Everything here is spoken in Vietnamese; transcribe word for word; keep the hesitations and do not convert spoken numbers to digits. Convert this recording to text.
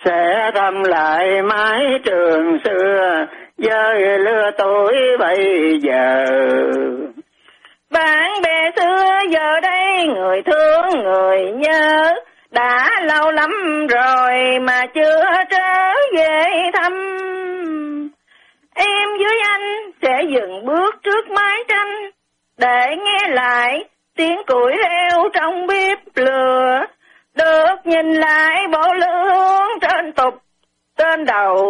sẽ thăm lại mái trường xưa với lứa tuổi bây giờ. Bạn bè xưa giờ đây người thương người nhớ, đã lâu lắm rồi mà chưa trở về thăm. Em với anh sẽ dừng bước trước mái tranh để nghe lại tiếng củi heo trong bếp lửa, được nhìn lại bộ lương trên tục trên đầu